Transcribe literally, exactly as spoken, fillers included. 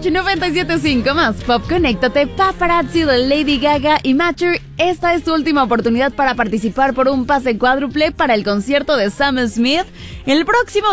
noventa y siete punto cinco más Pop, conéctate. Paparazzi de Lady Gaga y Mature. Esta es tu última oportunidad para participar por un pase cuádruple para el concierto de Sam Smith el próximo